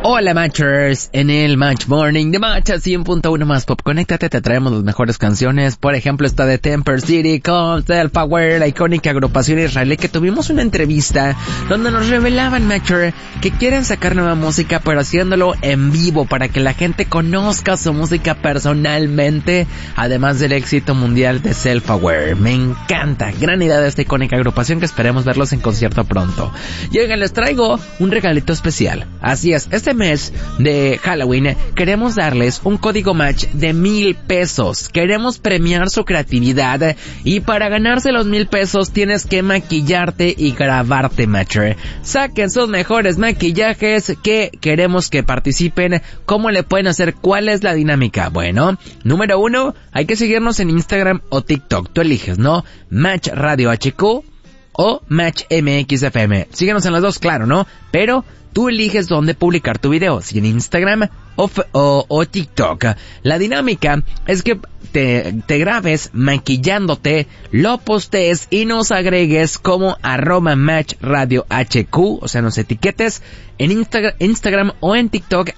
Hola Matchers, en el Match Morning de Match 100.1 más Pop. Conéctate, te traemos las mejores canciones. Por ejemplo, esta de Temper City con Self-Aware, la icónica agrupación israelí, que tuvimos una entrevista donde nos revelaban, Matcher, que quieren sacar nueva música, pero haciéndolo en vivo para que la gente conozca su música personalmente, además del éxito mundial de Self-Aware. Me encanta, gran idea de esta icónica agrupación, que esperemos verlos en concierto pronto. Y oigan, les traigo un regalito especial. Así es, este mes de Halloween queremos darles un código Match de 1,000 pesos. Queremos premiar su creatividad, y para ganarse los 1,000 pesos tienes que maquillarte y grabarte, Matcher. Saquen sus mejores maquillajes, que queremos que participen. ¿Cómo le pueden hacer? ¿Cuál es la dinámica? Bueno, número 1, hay que seguirnos en Instagram o TikTok. Tú eliges, ¿no? Match Radio HQ o Match MX FM. Síguenos en las dos, claro, ¿no? Pero tú eliges dónde publicar tu video, si en Instagram o TikTok. La dinámica es que te grabes maquillándote, lo postees y nos agregues como @MatchRadioHQ, o sea, nos etiquetes en Instagram o en TikTok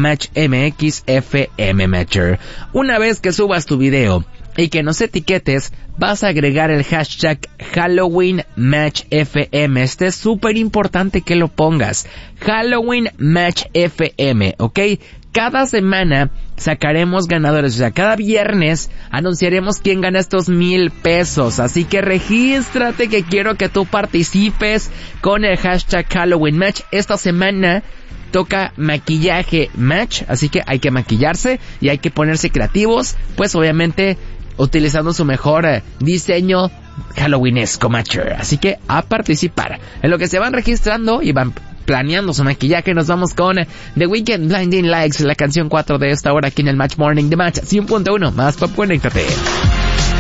@MatchMXFM Matcher. Una vez que subas tu video y que nos etiquetes, vas a agregar el hashtag Halloween Match FM. Este es súper importante que lo pongas. Halloween Match FM, ¿ok? Cada semana sacaremos ganadores, o sea, cada viernes anunciaremos quién gana estos 1,000 pesos. Así que regístrate, que quiero que tú participes con el hashtag Halloween Match. Esta semana toca maquillaje match, así que hay que maquillarse y hay que ponerse creativos, pues obviamente utilizando su mejor diseño halloweenesco, Matcher. Así que a participar. En lo que se van registrando y van planeando su maquillaje, nos vamos con The Weeknd, Blinding Lights, la canción 4 de esta hora aquí en el Match Morning de Match 100.1 más Pop. Conéctate.